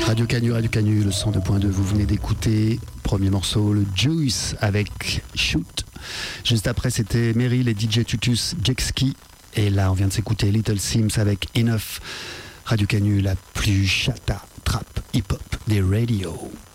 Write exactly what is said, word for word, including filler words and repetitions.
Radio Canu, Radio Canu, le cent deux point deux, vous venez d'écouter, premier morceau, le Juice avec Shoot. Juste après, c'était Meryl et D J Tutus Jetski. Et là, on vient de s'écouter Little Sims avec Enough. Radio Canu, la plus chata, trap, hip-hop des radios.